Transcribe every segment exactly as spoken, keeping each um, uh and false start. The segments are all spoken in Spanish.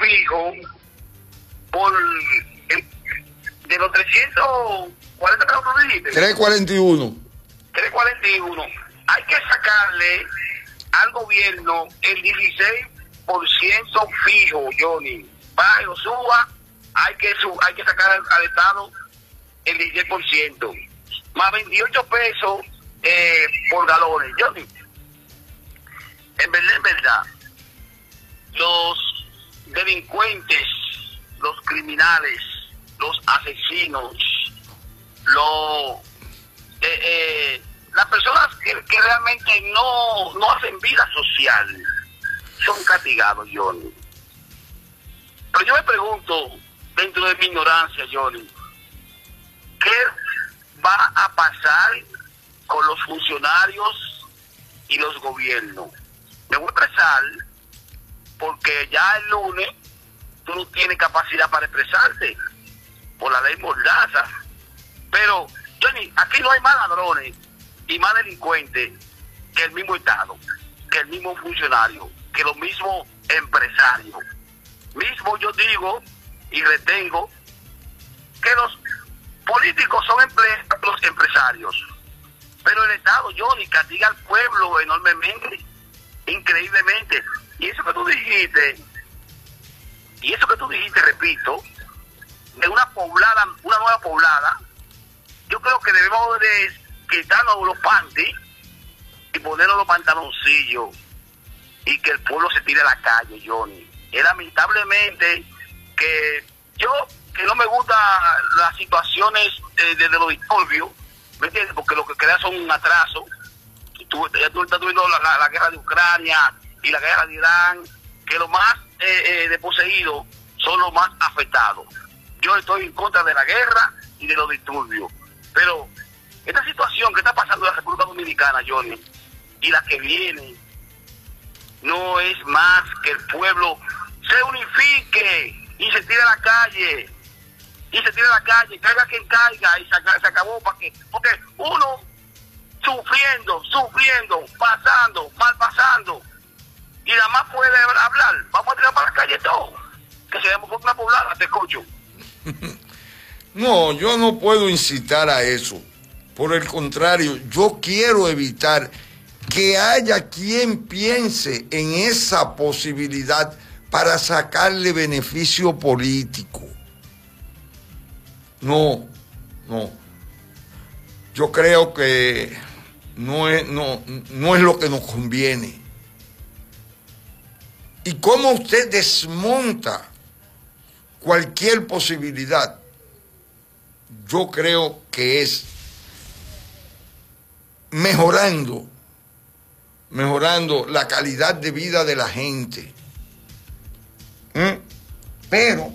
fijo por el, de los trescientos cuarenta pesos que dijiste. trescientos cuarenta y uno. trescientos cuarenta y uno. Hay que sacarle al gobierno el dieciséis por ciento fijo, Johnny. Baje o suba, hay que, sub, hay que sacar al, al Estado el dieciséis por ciento. Más veintiocho pesos eh, por galones. Johnny, en verdad, en verdad, los delincuentes, los criminales, los asesinos, los eh, eh, las personas que, que realmente no, no hacen vida social son castigados, Johnny. Pero yo me pregunto, dentro de mi ignorancia, Johnny, ¿qué va a pasar con los funcionarios y los gobiernos? Me voy a expresar porque ya el lunes tú no tienes capacidad para expresarte por la ley Mordaza. Pero, Johnny, aquí no hay más ladrones y más delincuentes que el mismo Estado, que el mismo funcionario, que los mismos empresarios. Mismo yo digo y retengo que los políticos son emple los empresarios, pero el Estado, Johnny, castiga al pueblo enormemente, increíblemente. Y eso que tú dijiste, y eso que tú dijiste, repito, de una poblada, una nueva poblada, yo creo que debemos de quitarnos los panties y ponernos los pantaloncillos y que el pueblo se tire a la calle, Johnny. Es lamentablemente que yo, que no me gustan las situaciones eh, de, de los disturbios, ¿me entiendes? Porque lo que crea son un atraso. Tú, ya tú estás viendo la, la, la guerra de Ucrania y la guerra de Irán, que los más eh, eh, desposeídos son los más afectados. Yo estoy en contra de la guerra y de los disturbios. Pero esta situación que está pasando en la República Dominicana, Johnny, y la que viene, no es más que el pueblo se unifique y se tire a la calle, y se tire a la calle, caiga quien caiga, y se, se acabó, para que, porque uno sufriendo, sufriendo, pasando, mal pasando, y nada más puede hablar, vamos a tirar para la calle todo, que seamos por una poblada, te escucho. No, yo no puedo incitar a eso. Por el contrario, yo quiero evitar que haya quien piense en esa posibilidad para sacarle beneficio político. No, no. Yo creo que no es, no, no es lo que nos conviene. Y cómo usted desmonta cualquier posibilidad, yo creo que es mejorando, mejorando la calidad de vida de la gente. ¿Mm? Pero,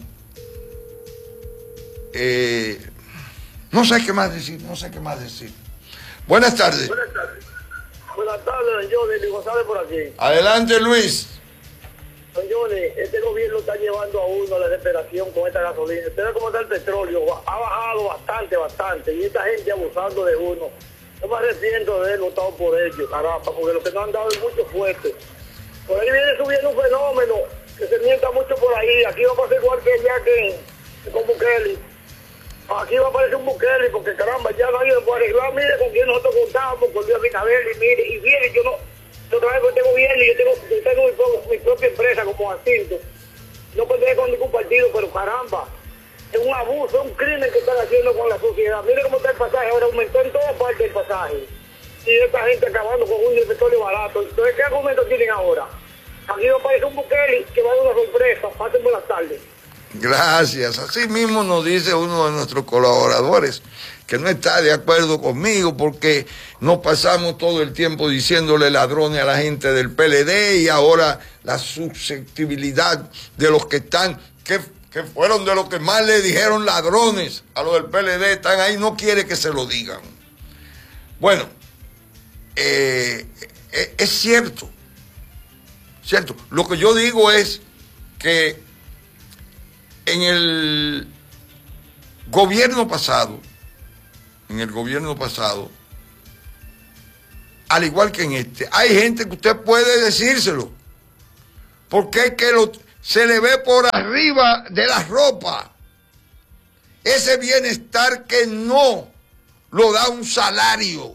eh, no sé qué más decir, no sé qué más decir. Buenas tardes. Buenas tardes. Buenas tardes, don Johnny, Luis González por aquí. Adelante, Luis. Don Johnny, este gobierno está llevando a uno a la desesperación con esta gasolina. Usted ve cómo está el petróleo, ha bajado bastante, bastante, y esta gente abusando de uno. No me arrepiento de haber votado por ellos, caramba, porque lo que nos han dado es mucho fuerte. Por ahí viene subiendo un fenómeno que se mienta mucho por ahí. Aquí va a pasar igual que allá que, que con Bukele. Aquí va a aparecer un Bukele, porque caramba, ya nadie lo puede arreglar. Mire con quién nosotros contamos, con Luis Abinader, y mire, y viene, yo no, yo trabajo con este gobierno y yo tengo, yo tengo mi, mi propia empresa como Jacinto. No pertenezco con ningún partido, pero caramba, es un abuso, es un crimen que están haciendo con la sociedad. Mire cómo está el pasaje, ahora aumentó en todas partes el pasaje. Y esta gente acabando con un petróleo barato. Entonces, ¿qué argumentos tienen ahora? Aquí va a aparecer un Bukele que va a dar una sorpresa. Pasen buenas tardes. Gracias. Así mismo nos dice uno de nuestros colaboradores, que no está de acuerdo conmigo porque nos pasamos todo el tiempo diciéndole ladrones a la gente del P L D y ahora la susceptibilidad de los que están, que, que fueron de los que más le dijeron ladrones a los del P L D, están ahí, no quiere que se lo digan. Bueno, eh, eh, es cierto, cierto. Lo que yo digo es que en el gobierno pasado, en el gobierno pasado, al igual que en este, hay gente que usted puede decírselo. Porque es que lo, se le ve por arriba de la ropa. Ese bienestar que no lo da un salario.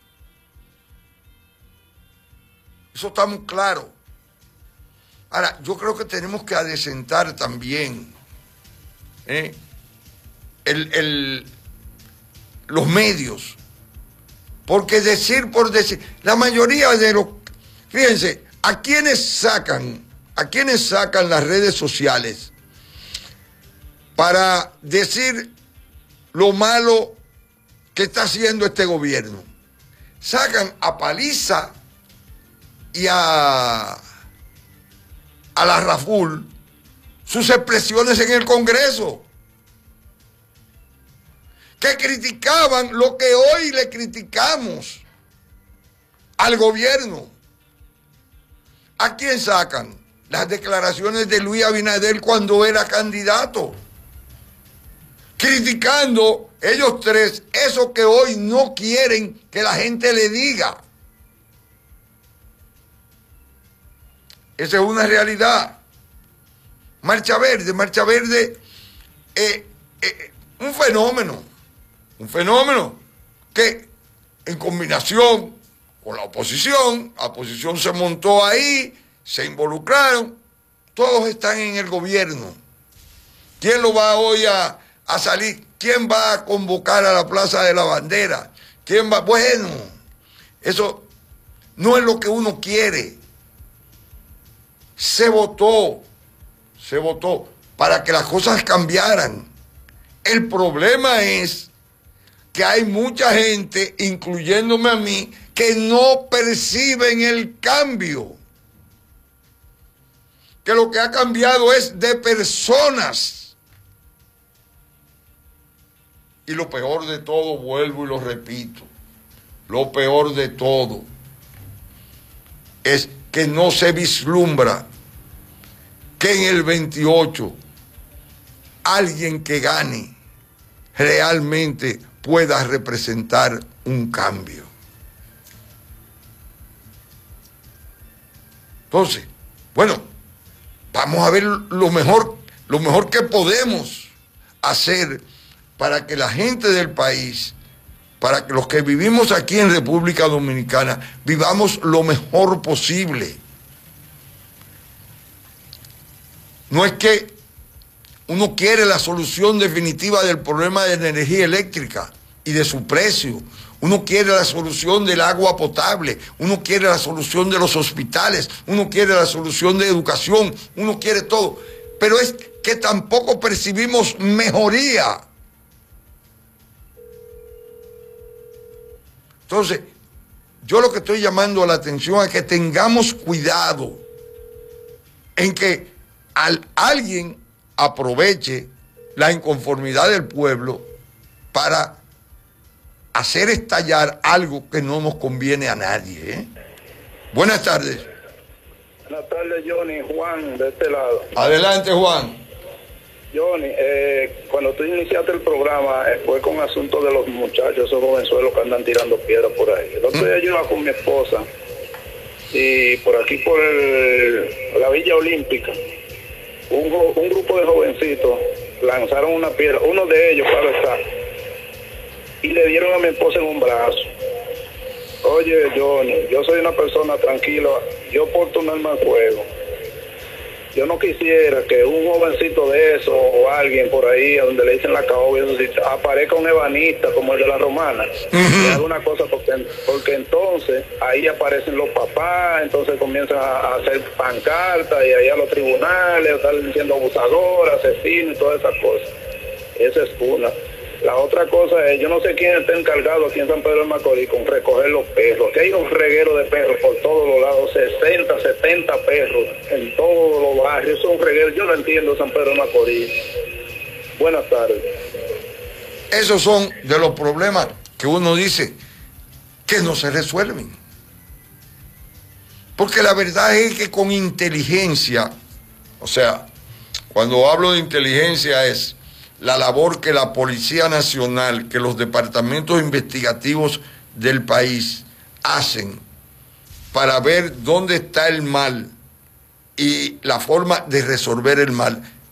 Eso está muy claro. Ahora, yo creo que tenemos que adecentar también ¿eh? el, el, los medios. Porque decir por decir, la mayoría de los... Fíjense, ¿a quiénes sacan, a quiénes sacan las redes sociales para decir lo malo que está haciendo este gobierno? Sacan a Paliza y a, a la Raful sus expresiones en el Congreso, que criticaban lo que hoy le criticamos al gobierno. ¿A quién sacan? Las declaraciones de Luis Abinader cuando era candidato, criticando ellos tres eso que hoy no quieren que la gente le diga. Esa es una realidad. Marcha Verde, Marcha Verde, eh, eh, un fenómeno, un fenómeno que en combinación con la oposición, la oposición se montó ahí, se involucraron, todos están en el gobierno. ¿Quién lo va hoy a, a salir? ¿Quién va a convocar a la Plaza de la Bandera? ¿Quién va? Bueno, eso no es lo que uno quiere. Se votó, se votó para que las cosas cambiaran. El problema es que hay mucha gente, incluyéndome a mí, que no perciben el cambio. Que lo que ha cambiado es de personas. Y lo peor de todo, vuelvo y lo repito, lo peor de todo es que no se vislumbra que en el veintiocho alguien que gane realmente pueda representar un cambio. Entonces, bueno, vamos a ver lo mejor, lo mejor que podemos hacer para que la gente del país, para que los que vivimos aquí en República Dominicana, vivamos lo mejor posible. No es que uno quiere la solución definitiva del problema de la energía eléctrica y de su precio. Uno quiere la solución del agua potable. Uno quiere la solución de los hospitales. Uno quiere la solución de educación. Uno quiere todo. Pero es que tampoco percibimos mejoría. Entonces, yo lo que estoy llamando a la atención es que tengamos cuidado en que al, alguien aproveche la inconformidad del pueblo para hacer estallar algo que no nos conviene a nadie, ¿eh? Buenas tardes. Buenas tardes, Johnny. Juan, de este lado. Adelante, Juan. Johnny, eh, cuando tú iniciaste el programa, eh, fue con asunto de los muchachos, esos jovenzuelos que andan tirando piedras por ahí. El otro día yo iba con mi esposa y por aquí, por el, la Villa Olímpica, un, un grupo de jovencitos lanzaron una piedra, uno de ellos, claro está, y le dieron a mi esposa en un brazo. Oye, Johnny, yo soy una persona tranquila, yo porto un arma de fuego. Yo no quisiera que un jovencito de eso o alguien por ahí donde le dicen la caoba aparezca un ebanista como el de la Romana. Uh-huh. Y haga una cosa porque, porque entonces ahí aparecen los papás, entonces comienzan a hacer pancartas y ahí a los tribunales, están diciendo abusador, asesino y todas esas cosas. Esa es una. La otra cosa es, yo no sé quién está encargado aquí en San Pedro de Macorís con recoger los perros, que hay un reguero de perros por todos los lados, sesenta, setenta perros en todos los barrios, es un reguero, yo no entiendo San Pedro de Macorís. Buenas tardes. Esos son de los problemas que uno dice que no se resuelven. Porque la verdad es que con inteligencia, o sea, cuando hablo de inteligencia es la labor que la Policía Nacional, que los departamentos investigativos del país hacen para ver dónde está el mal y la forma de resolver el mal